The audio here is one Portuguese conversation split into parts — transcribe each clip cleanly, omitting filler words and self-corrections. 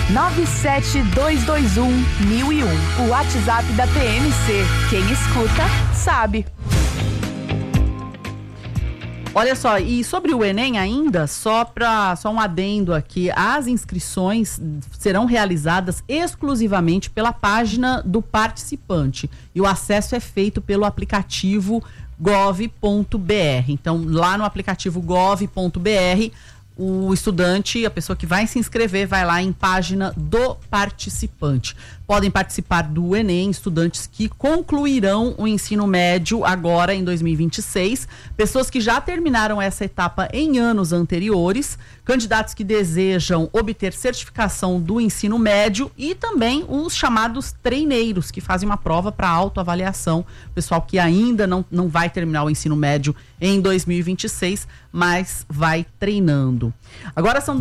97221-1001. O WhatsApp da PMC. Quem escuta, sabe. Olha só, e sobre o Enem ainda, só um adendo aqui, as inscrições serão realizadas exclusivamente pela página do participante e o acesso é feito pelo aplicativo gov.br. Então, lá no aplicativo gov.br, o estudante, a pessoa que vai se inscrever, vai lá em página do participante. Podem participar do Enem estudantes que concluirão o ensino médio agora em 2026, pessoas que já terminaram essa etapa em anos anteriores, candidatos que desejam obter certificação do ensino médio e também os chamados treineiros, que fazem uma prova para autoavaliação, pessoal que ainda não vai terminar o ensino médio em 2026, mas vai treinando. Agora são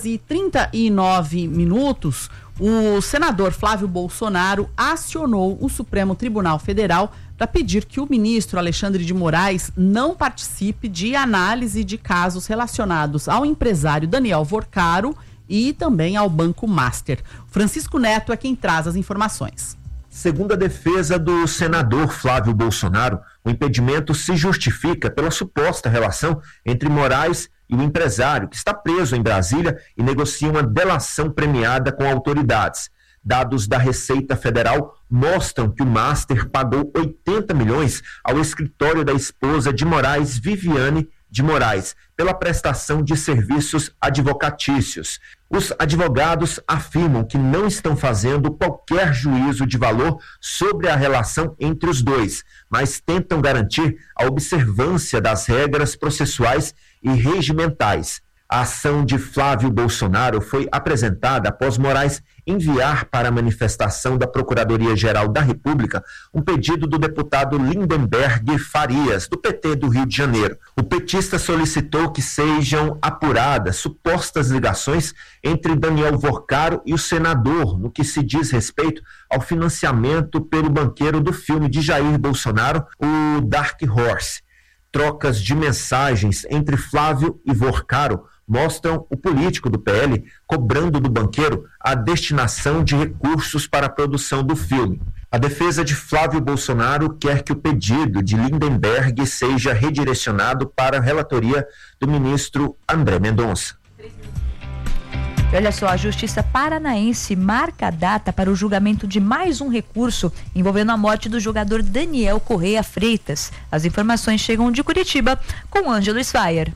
10h39. O senador Flávio Bolsonaro acionou o Supremo Tribunal Federal para pedir que o ministro Alexandre de Moraes não participe de análise de casos relacionados ao empresário Daniel Vorcaro e também ao Banco Master. Francisco Neto é quem traz as informações. Segundo a defesa do senador Flávio Bolsonaro, o impedimento se justifica pela suposta relação entre Moraes e o empresário, que está preso em Brasília e negocia uma delação premiada com autoridades. Dados da Receita Federal mostram que o Master pagou 80 milhões ao escritório da esposa de Moraes, Viviane de Moraes, pela prestação de serviços advocatícios. Os advogados afirmam que não estão fazendo qualquer juízo de valor sobre a relação entre os dois, mas tentam garantir a observância das regras processuais e regimentais. A ação de Flávio Bolsonaro foi apresentada após Moraes enviar para a manifestação da Procuradoria-Geral da República um pedido do deputado Lindenberg Farias, do PT do Rio de Janeiro. O petista solicitou que sejam apuradas supostas ligações entre Daniel Vorcaro e o senador, no que se diz respeito ao financiamento pelo banqueiro do filme de Jair Bolsonaro, o Dark Horse. Trocas de mensagens entre Flávio e Vorcaro mostram o político do PL cobrando do banqueiro a destinação de recursos para a produção do filme. A defesa de Flávio Bolsonaro quer que o pedido de Lindenberg seja redirecionado para a relatoria do ministro André Mendonça. Olha só, a Justiça Paranaense marca a data para o julgamento de mais um recurso envolvendo a morte do jogador Daniel Correia Freitas. As informações chegam de Curitiba com Ângelo Sfaier.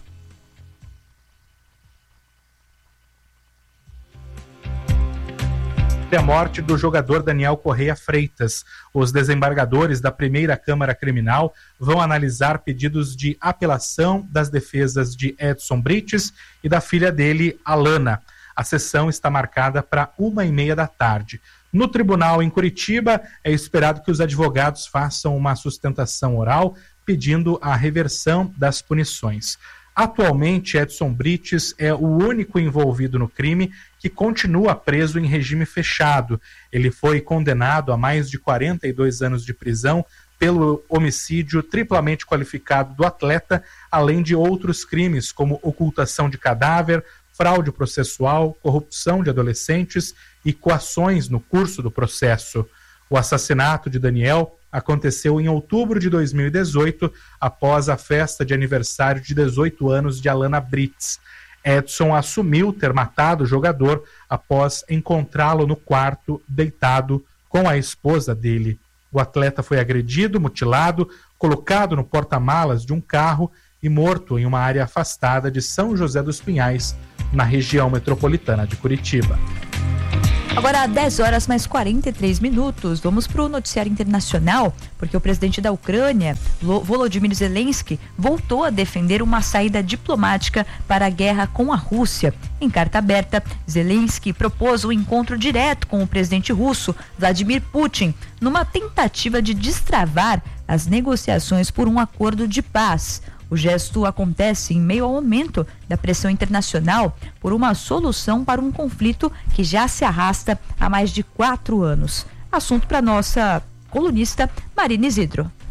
A morte do jogador Daniel Correia Freitas. Os desembargadores da Primeira Câmara Criminal vão analisar pedidos de apelação das defesas de Edson Brites e da filha dele, Alana. A sessão está marcada para 1h30 da tarde. No tribunal em Curitiba, é esperado que os advogados façam uma sustentação oral pedindo a reversão das punições. Atualmente, Edson Brites é o único envolvido no crime que continua preso em regime fechado. Ele foi condenado a mais de 42 anos de prisão pelo homicídio triplamente qualificado do atleta, além de outros crimes como ocultação de cadáver, fraude processual, corrupção de adolescentes e coações no curso do processo. O assassinato de Daniel aconteceu em outubro de 2018, após a festa de aniversário de 18 anos de Alana Brites. Edson assumiu ter matado o jogador após encontrá-lo no quarto, deitado com a esposa dele. O atleta foi agredido, mutilado, colocado no porta-malas de um carro e morto em uma área afastada de São José dos Pinhais, na região metropolitana de Curitiba. Agora, 10h mais 43. Vamos para o noticiário internacional, porque o presidente da Ucrânia, Volodymyr Zelensky, voltou a defender uma saída diplomática para a guerra com a Rússia. Em carta aberta, Zelensky propôs um encontro direto com o presidente russo, Vladimir Putin, numa tentativa de destravar as negociações por um acordo de paz. O gesto acontece em meio ao aumento da pressão internacional por uma solução para um conflito que já se arrasta há mais de 4 anos. Assunto para nossa colunista Marina Isidro.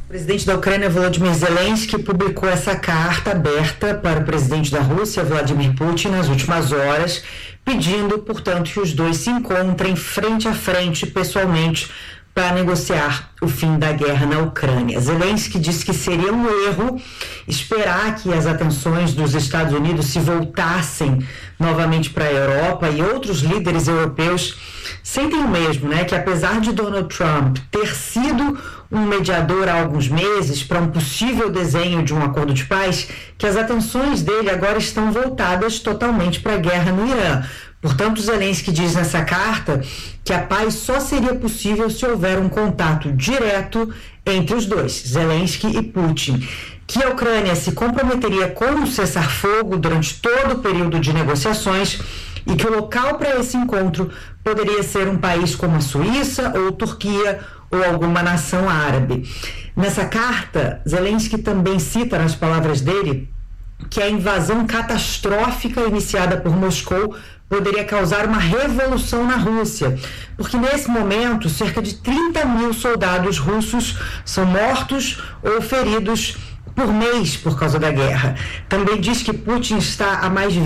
O presidente da Ucrânia, Volodymyr Zelensky, publicou essa carta aberta para o presidente da Rússia, Vladimir Putin, nas últimas horas, pedindo, portanto, que os dois se encontrem frente a frente, pessoalmente, para negociar o fim da guerra na Ucrânia. Zelensky disse que seria um erro esperar que as atenções dos Estados Unidos se voltassem novamente para a Europa, e outros líderes europeus sentem o mesmo, né? Que apesar de Donald Trump ter sido um mediador há alguns meses para um possível desenho de um acordo de paz, que as atenções dele agora estão voltadas totalmente para a guerra no Irã. Portanto, Zelensky diz nessa carta que a paz só seria possível se houver um contato direto entre os dois, Zelensky e Putin, que a Ucrânia se comprometeria com um cessar-fogo durante todo o período de negociações e que o local para esse encontro poderia ser um país como a Suíça ou Turquia ou alguma nação árabe. Nessa carta, Zelensky também cita, nas palavras dele, que a invasão catastrófica iniciada por Moscou poderia causar uma revolução na Rússia, porque nesse momento cerca de 30 mil soldados russos são mortos ou feridos por mês por causa da guerra. Também diz que Putin está há mais de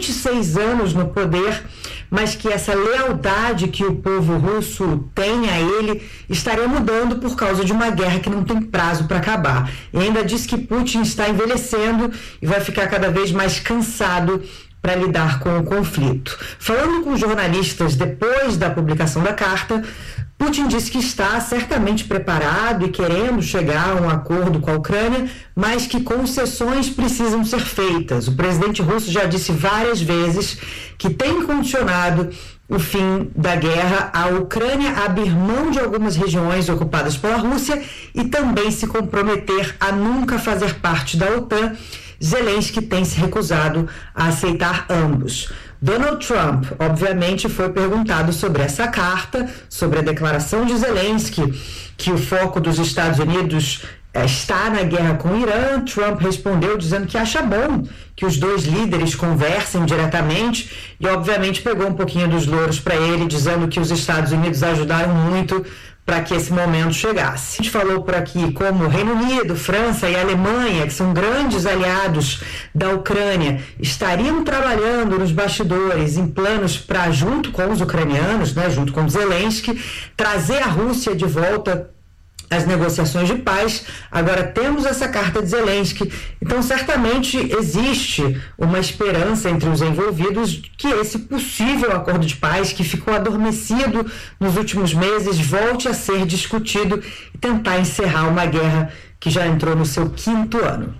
26 anos no poder, mas que essa lealdade que o povo russo tem a ele estaria mudando por causa de uma guerra que não tem prazo para acabar. E ainda diz que Putin está envelhecendo e vai ficar cada vez mais cansado para lidar com o conflito. Falando com jornalistas depois da publicação da carta, Putin disse que está certamente preparado e querendo chegar a um acordo com a Ucrânia, mas que concessões precisam ser feitas. O presidente russo já disse várias vezes que tem condicionado o fim da guerra à Ucrânia abrir mão de algumas regiões ocupadas pela Rússia e também se comprometer a nunca fazer parte da OTAN. Zelensky tem se recusado a aceitar ambos. Donald Trump, obviamente, foi perguntado sobre essa carta, sobre a declaração de Zelensky, que o foco dos Estados Unidos está na guerra com o Irã. Trump respondeu dizendo que acha bom que os dois líderes conversem diretamente e, obviamente, pegou um pouquinho dos louros para ele, dizendo que os Estados Unidos ajudaram muito para que esse momento chegasse. A gente falou por aqui como Reino Unido, França e Alemanha, que são grandes aliados da Ucrânia, estariam trabalhando nos bastidores em planos para, junto com os ucranianos, né, junto com Zelensky, trazer a Rússia de volta às negociações de paz. Agora temos essa carta de Zelensky, então certamente existe uma esperança entre os envolvidos que esse possível acordo de paz, que ficou adormecido nos últimos meses, volte a ser discutido e tentar encerrar uma guerra que já entrou no seu 5º ano.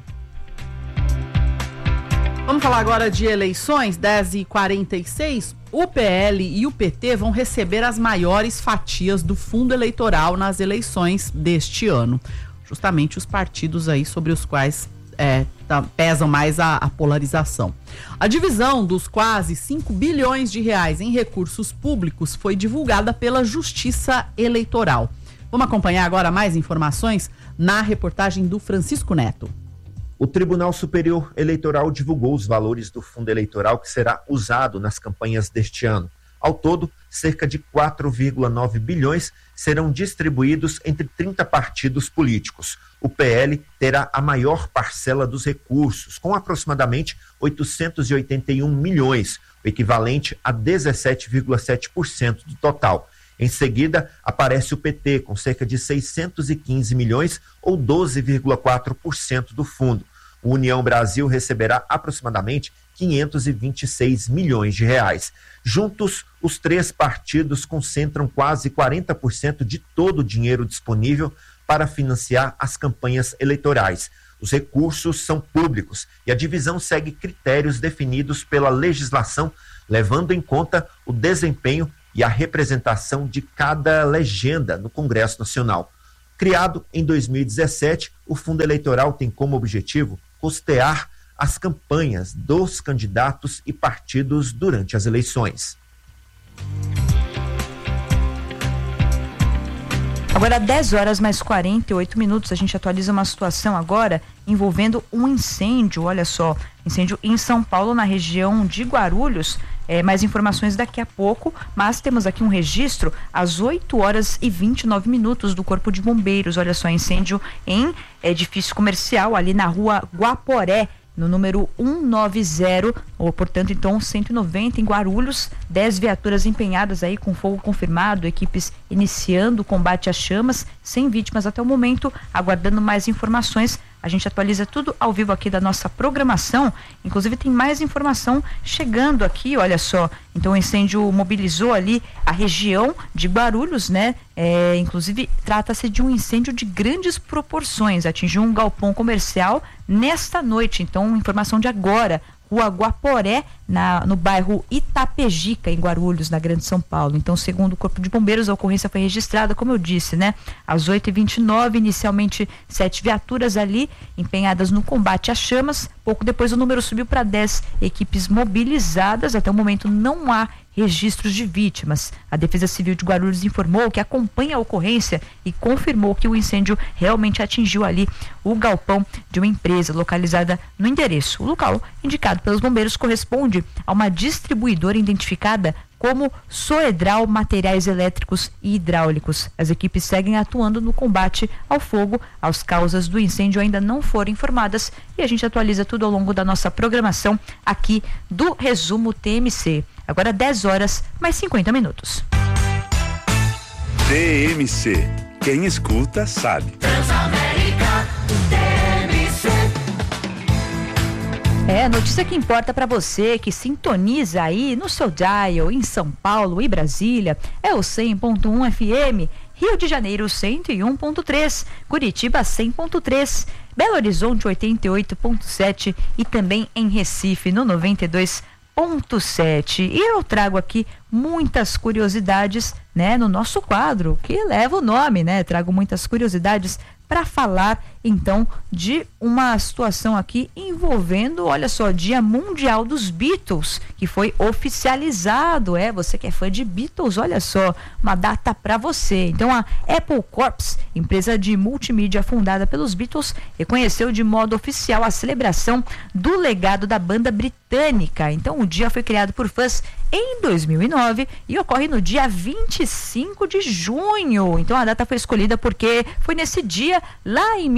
Vamos falar agora de eleições, 10h46. O PL e o PT vão receber as maiores fatias do fundo eleitoral nas eleições deste ano. Justamente os partidos aí sobre os quais pesam mais a polarização. A divisão dos quase 5 bilhões de reais em recursos públicos foi divulgada pela Justiça Eleitoral. Vamos acompanhar agora mais informações na reportagem do Francisco Neto. O Tribunal Superior Eleitoral divulgou os valores do fundo eleitoral que será usado nas campanhas deste ano. Ao todo, cerca de 4,9 bilhões serão distribuídos entre 30 partidos políticos. O PL terá a maior parcela dos recursos, com aproximadamente 881 milhões, o equivalente a 17,7% do total. Em seguida, aparece o PT, com cerca de 615 milhões, ou 12,4% do fundo. O União Brasil receberá aproximadamente 526 milhões de reais. Juntos, os três partidos concentram quase 40% de todo o dinheiro disponível para financiar as campanhas eleitorais. Os recursos são públicos e a divisão segue critérios definidos pela legislação, levando em conta o desempenho e a representação de cada legenda no Congresso Nacional. Criado em 2017, o Fundo Eleitoral tem como objetivo custear as campanhas dos candidatos e partidos durante as eleições. Agora, 10h mais 48, a gente atualiza uma situação agora envolvendo um incêndio, olha só, incêndio em São Paulo, na região de Guarulhos. mais informações daqui a pouco, mas temos aqui um registro às 8h29 do Corpo de Bombeiros. Olha só, incêndio em edifício comercial ali na rua Guaporé, no número 190, ou portanto então 190 em Guarulhos, 10 viaturas empenhadas aí com fogo confirmado, equipes iniciando o combate às chamas, sem vítimas até o momento, aguardando mais informações. A gente atualiza tudo ao vivo aqui da nossa programação, inclusive tem mais informação chegando aqui, olha só. Então o incêndio mobilizou ali a região de Guarulhos, né? Inclusive trata-se de um incêndio de grandes proporções, atingiu um galpão comercial nesta noite. Então, informação de agora, Rua Guaporé, no bairro Itapejica, em Guarulhos, na Grande São Paulo. Então, segundo o Corpo de Bombeiros, a ocorrência foi registrada, como eu disse, né? Às 8h29, inicialmente 7 viaturas ali, empenhadas no combate às chamas. Pouco depois o número subiu para 10 equipes mobilizadas. Até o momento não há registros de vítimas. A Defesa Civil de Guarulhos informou que acompanha a ocorrência e confirmou que o incêndio realmente atingiu ali o galpão de uma empresa localizada no endereço. O local indicado pelos bombeiros corresponde a uma distribuidora identificada como Soedral Materiais Elétricos e Hidráulicos. As equipes seguem atuando no combate ao fogo. As causas do incêndio ainda não foram informadas e a gente atualiza tudo ao longo da nossa programação aqui do Resumo TMC. Agora 10h50. TMC. Quem escuta sabe. Transamérica, TMC. Notícia que importa para você que sintoniza aí no seu dial em São Paulo e Brasília. É o 100.1 FM, Rio de Janeiro 101.3, Curitiba 100.3, Belo Horizonte 88.7 e também em Recife no 92.7. E eu trago aqui muitas curiosidades, né, no nosso quadro que leva o nome, né? Trago muitas curiosidades para falar então de uma situação aqui envolvendo, olha só, Dia Mundial dos Beatles, que foi oficializado. Você que é fã de Beatles, olha só, uma data para você. Então a Apple Corps, empresa de multimídia fundada pelos Beatles, reconheceu de modo oficial a celebração do legado da banda britânica. Então o dia foi criado por fãs em 2009 e ocorre no dia 25 de junho. Então a data foi escolhida porque foi nesse dia, lá em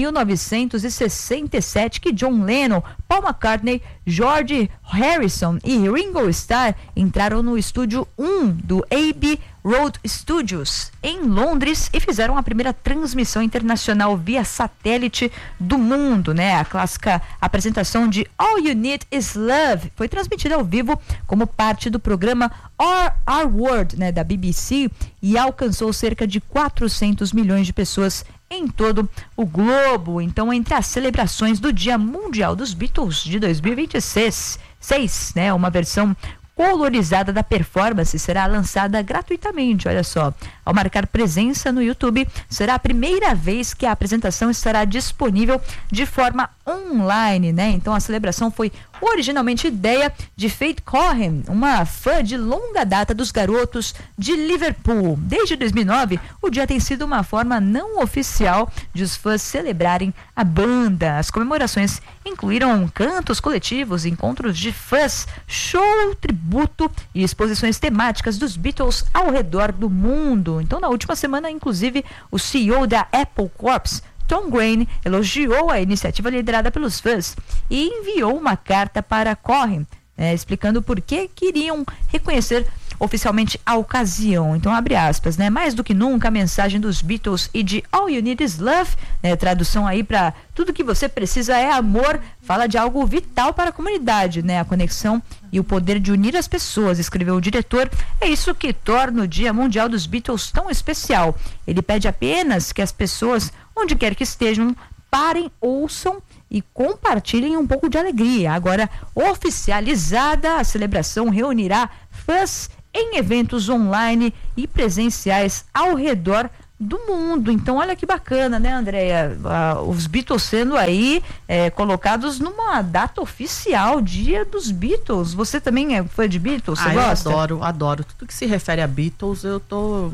1967, que John Lennon, Paul McCartney, George Harrison e Ringo Starr entraram no estúdio 1 do Abbey Road Studios em Londres e fizeram a primeira transmissão internacional via satélite do mundo, né? A clássica apresentação de All You Need Is Love foi transmitida ao vivo como parte do programa Our World, né, da BBC, e alcançou cerca de 400 milhões de pessoas em todo o globo. Então, entre as celebrações do Dia Mundial dos Beatles de 2026, né, uma versão colorizada da performance será lançada gratuitamente, olha só. Ao marcar presença no YouTube, será a primeira vez que a apresentação estará disponível de forma online, né? Então a celebração foi originalmente ideia de Faith Cohen, uma fã de longa data dos Garotos de Liverpool. Desde 2009, o dia tem sido uma forma não oficial de os fãs celebrarem a banda. As comemorações incluíram cantos coletivos, encontros de fãs, show tributo e exposições temáticas dos Beatles ao redor do mundo. Então, na última semana, inclusive, o CEO da Apple Corps, Tom Green, elogiou a iniciativa liderada pelos fãs e enviou uma carta para Cohen, explicando por que queriam reconhecer oficialmente a ocasião. Então, abre aspas, né? Mais do que nunca, a mensagem dos Beatles e de All You Need Is Love, tradução aí para tudo que você precisa é amor, fala de algo vital para a comunidade, né? A conexão e o poder de unir as pessoas, escreveu o diretor. É isso que torna o Dia Mundial dos Beatles tão especial. Ele pede apenas que as pessoas, onde quer que estejam, parem, ouçam e compartilhem um pouco de alegria. Agora, oficializada, a celebração reunirá fãs em eventos online e presenciais ao redor do mundo. Então, olha que bacana, né, Andréia? Os Beatles sendo aí colocados numa data oficial, Dia dos Beatles. Você também é fã de Beatles? Você gosta? Eu adoro. Tudo que se refere a Beatles, eu tô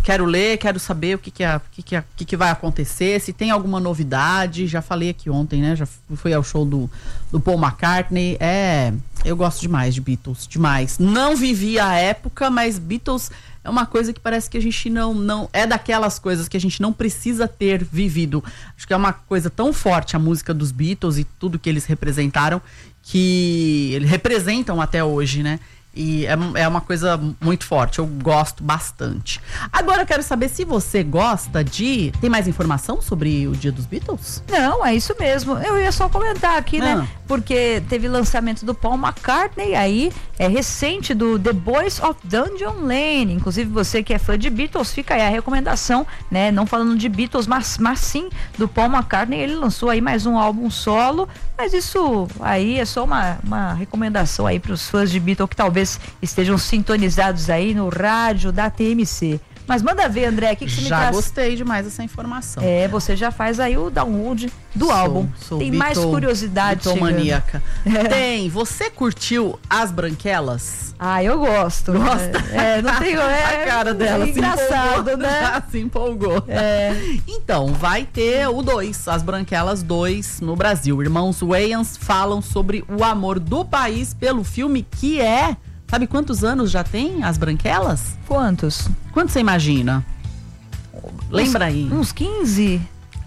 Quero ler, quero saber o que vai acontecer, se tem alguma novidade. Já falei aqui ontem, né? Já fui ao show do Paul McCartney. Eu gosto demais de Beatles, demais. Não vivi a época, mas Beatles é uma coisa que parece que a gente não é daquelas coisas que a gente não precisa ter vivido. Acho que é uma coisa tão forte a música dos Beatles e tudo que eles representaram, que eles representam até hoje, né? E é uma coisa muito forte, eu gosto bastante. Agora eu quero saber se você gosta de... Tem mais informação sobre o Dia dos Beatles? Não, é isso mesmo. Eu ia só comentar aqui, né? Porque teve lançamento do Paul McCartney, aí é recente, do The Boys of Dungeon Lane. Inclusive você que é fã de Beatles, fica aí a recomendação, né? Não falando de Beatles, mas sim do Paul McCartney. Ele lançou aí mais um álbum solo, mas isso aí é só uma recomendação aí para os fãs de Beatles que talvez estejam sintonizados aí no rádio da TMC. Mas manda ver, André, o que você me traz? Já gostei demais dessa informação. Você já faz aí o download do álbum. Tem mais curiosidade. Bitomaníaca. Tem. Você curtiu As Branquelas? Eu gosto. Gosta? Não tem... a cara dela. Engraçado, né? Se empolgou. Então, vai ter o 2, As Branquelas 2 no Brasil. Irmãos Wayans falam sobre o amor do país pelo filme que é... Sabe quantos anos já tem As Branquelas? Quantos? Quanto você imagina? Lembra aí? Uns 15?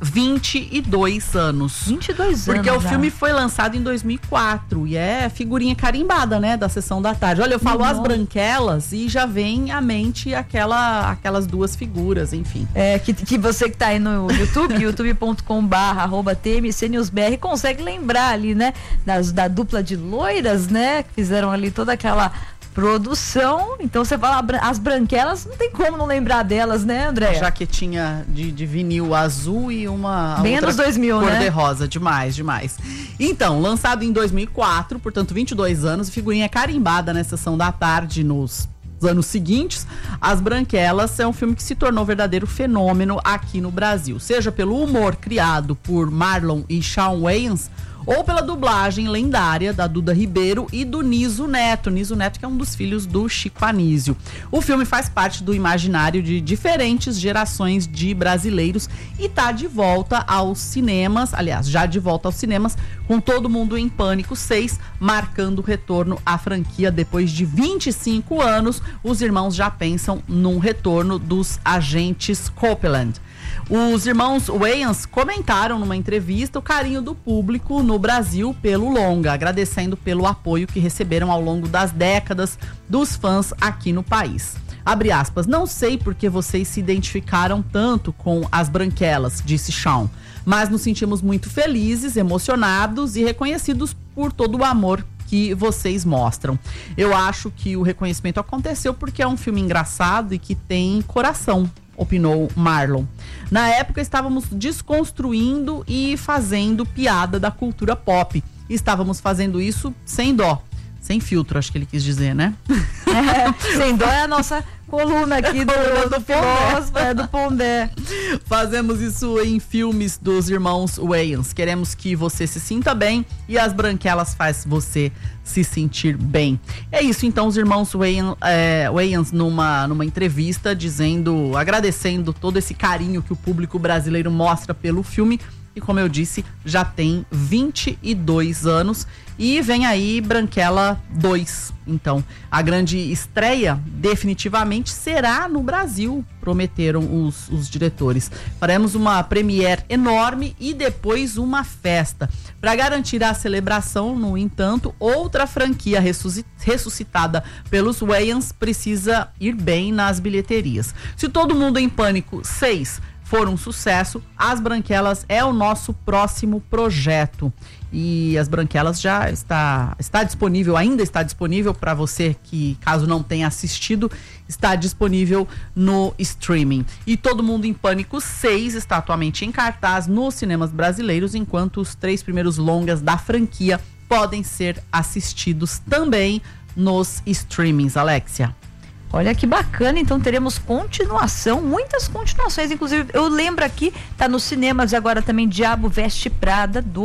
22 anos. 22 anos. Porque o filme foi lançado em 2004 e é figurinha carimbada, né, da Sessão da Tarde. Olha, eu falo As Branquelas e já vem à mente aquelas duas figuras, enfim. Que você que tá aí no YouTube, youtube.com/TMCNewsBR, consegue lembrar ali, né, da dupla de loiras, né, que fizeram ali toda aquela produção. Então você fala As Branquelas, não tem como não lembrar delas, né, André? Jaquetinha de vinil azul e uma bem anos 2000, cor né? de rosa, demais. Então, lançado em 2004, portanto 22 anos, figurinha carimbada na Sessão da Tarde nos anos seguintes. As Branquelas é um filme que se tornou verdadeiro fenômeno aqui no Brasil, seja pelo humor criado por Marlon e Shawn Wayans, ou pela dublagem lendária da Duda Ribeiro e do Niso Neto. Niso Neto, que é um dos filhos do Chico Anísio. O filme faz parte do imaginário de diferentes gerações de brasileiros e tá de volta aos cinemas, aliás, já de volta aos cinemas, com Todo Mundo em Pânico 6, marcando o retorno à franquia depois de 25 anos. Os irmãos já pensam num retorno dos agentes Copeland. Os irmãos Wayans comentaram numa entrevista o carinho do público no Brasil pelo longa, agradecendo pelo apoio que receberam ao longo das décadas dos fãs aqui no país. Abre aspas, não sei porque vocês se identificaram tanto com As Branquelas, disse Shawn, mas nos sentimos muito felizes, emocionados e reconhecidos por todo o amor que vocês mostram. Eu acho que o reconhecimento aconteceu porque é um filme engraçado e que tem coração, opinou Marlon. Na época estávamos desconstruindo e fazendo piada da cultura pop. Estávamos fazendo isso sem dó. Sem filtro, acho que ele quis dizer, né? Sem dó é a nossa coluna aqui do filósofo, do Pondé. Fazemos isso em filmes dos irmãos Wayans. Queremos que você se sinta bem e As Branquelas faz você se sentir bem. É isso, então, os irmãos Wayans numa entrevista agradecendo todo esse carinho que o público brasileiro mostra pelo filme. E como eu disse, já tem 22 anos e vem aí Branquela 2. Então, a grande estreia definitivamente será no Brasil, prometeram os diretores. Faremos uma premiere enorme e depois uma festa. Para garantir a celebração, no entanto, outra franquia ressuscitada pelos Wayans precisa ir bem nas bilheterias. Se Todo Mundo em Pânico 6 for um sucesso, As Branquelas é o nosso próximo projeto. E As Branquelas já está disponível, ainda está disponível para você que, caso não tenha assistido, está disponível no streaming. E Todo Mundo em Pânico 6 está atualmente em cartaz nos cinemas brasileiros, enquanto os 3 primeiros longas da franquia podem ser assistidos também nos streamings, Alexia. Olha que bacana, então teremos continuação, muitas continuações, inclusive eu lembro aqui, tá nos cinemas agora também Diabo Veste Prada 2.